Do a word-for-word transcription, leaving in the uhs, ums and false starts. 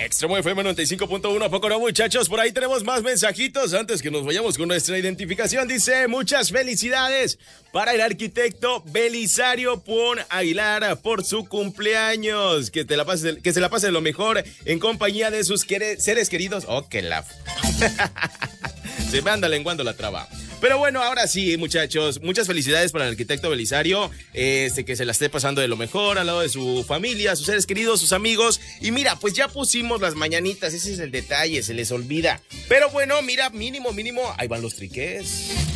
Extremo F M noventa y cinco punto uno, ¿a poco no, muchachos? Por ahí tenemos más mensajitos antes que nos vayamos con nuestra identificación. Dice, muchas felicidades para el arquitecto Belisario Pon Aguilar por su cumpleaños. Que, te la pase, que se la pase lo mejor en compañía de sus quere- seres queridos. Oh, que la... Se me anda lenguando la traba. Pero bueno, ahora sí, muchachos, muchas felicidades para el arquitecto Belisario, este, que se la esté pasando de lo mejor al lado de su familia, sus seres queridos, sus amigos. Y mira, pues ya pusimos las mañanitas, ese es el detalle, se les olvida. Pero bueno, mira, mínimo, mínimo, ahí van los triqués.